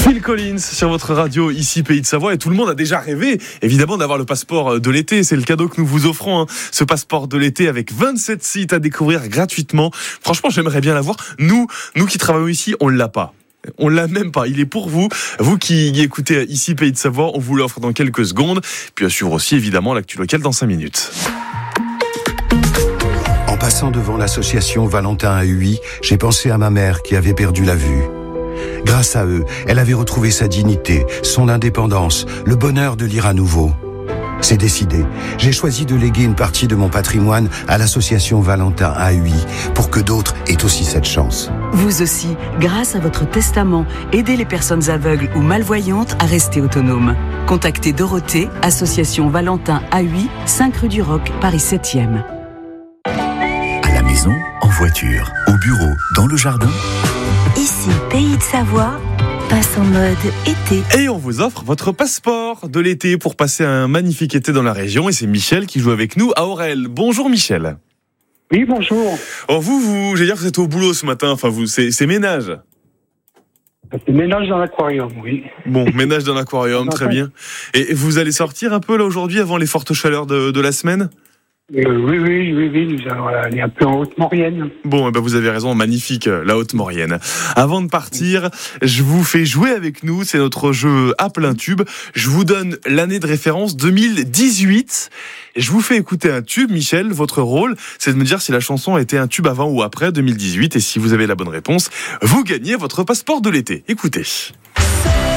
Phil Collins sur votre radio, ici Pays de Savoie, et tout le monde a déjà rêvé, évidemment, d'avoir le passeport de l'été. C'est le cadeau que nous vous offrons, ce passeport de l'été avec 27 sites à découvrir gratuitement. Franchement, j'aimerais bien l'avoir. Nous qui travaillons ici, on l'a pas. On l'a même pas, il est pour vous. Vous qui écoutez ici Pays de Savoie, on vous l'offre dans quelques secondes. Puis à suivre aussi évidemment l'actu locale dans 5 minutes. En passant devant l'association Valentin à Huy, j'ai pensé à ma mère qui avait perdu la vue. Grâce à eux, elle avait retrouvé sa dignité, son indépendance, le bonheur de lire à nouveau. C'est décidé. J'ai choisi de léguer une partie de mon patrimoine à l'association Valentin à Huy pour que d'autres aient aussi cette chance. Vous aussi, grâce à votre testament, aidez les personnes aveugles ou malvoyantes à rester autonomes. Contactez Dorothée, association Valentin à Huy, 5 rue du Roc, Paris 7e. À la maison, en voiture, au bureau, dans le jardin. Ici, Pays de Savoie, passe en mode été. Et on vous offre votre passeport de l'été pour passer un magnifique été dans la région. Et c'est Michel qui joue avec nous à Aurel. Bonjour Michel. Oui, bonjour. Oh, j'allais dire que vous êtes au boulot ce matin. Enfin, c'est ménage. C'est ménage dans l'aquarium, oui. Bon, ménage dans l'aquarium, très bien. Et vous allez sortir un peu là aujourd'hui avant les fortes chaleurs de la semaine ? Oui, nous allons aller un peu en Haute-Maurienne. Bon, vous avez raison, magnifique, la Haute-Maurienne. Avant de partir, je vous fais jouer avec nous, c'est notre jeu à plein tube. Je vous donne l'année de référence 2018. Et je vous fais écouter un tube, Michel. Votre rôle, c'est de me dire si la chanson a été un tube avant ou après 2018. Et si vous avez la bonne réponse, vous gagnez votre passeport de l'été. Écoutez.